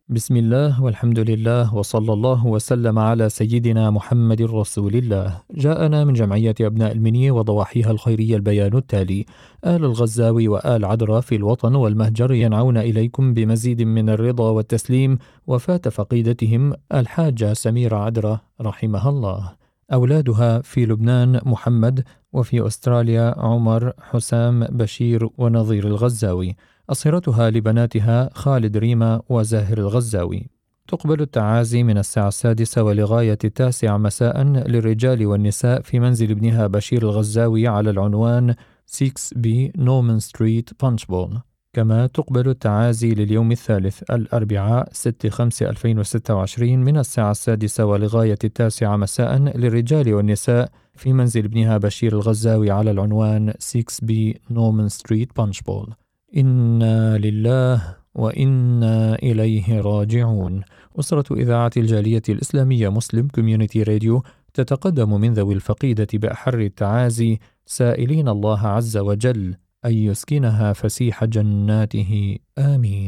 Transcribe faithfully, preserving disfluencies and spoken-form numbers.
بسم الله والحمد لله وصلى الله وسلم على سيدنا محمد رسول الله. جاءنا من جمعية أبناء المنية وضواحيها الخيرية البيان التالي: آل الغزاوي وآل عدرا في الوطن والمهجر ينعون إليكم بمزيد من الرضا والتسليم وفاة فقيدتهم الحاجة سميرة عدرا رحمها الله. أولادها في لبنان محمد، وفي أستراليا عمر، حسام، بشير ونظير الغزاوي. أصهرتها لبناتها خالد، ريما، وزاهر الغزاوي. تقبل التعازي من الساعة السادسة ولغاية التاسعة مساء للرجال والنساء في منزل ابنها بشير الغزاوي على العنوان ستة بي نورمان ستريت بانشبول. كما تقبل التعازي لليوم الثالث الأربعاء ستة خمسة ألفين وستة وعشرين من الساعة السادسة ولغاية التاسعة مساء للرجال والنساء في منزل ابنها بشير الغزاوي على العنوان ستة بي نورمان ستريت بانشبول. إنا لله وإنا إليه راجعون. أسرة إذاعة الجالية الإسلامية مسلم كوميونيتي راديو تتقدم من ذوي الفقيدة بأحر التعازي، سائلين الله عز وجل أن يسكنها فسيح جناته، آمين.